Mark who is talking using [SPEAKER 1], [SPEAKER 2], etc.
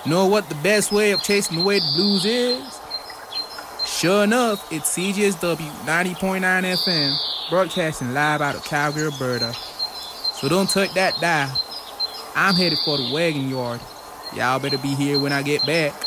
[SPEAKER 1] Know what the best way of chasing away the blues is? Sure enough, it's CJSW 90.9 FM, broadcasting live out of Calgary, Alberta. So don't touch that dial. I'm headed for the wagon yard. Y'all better be here when I get back.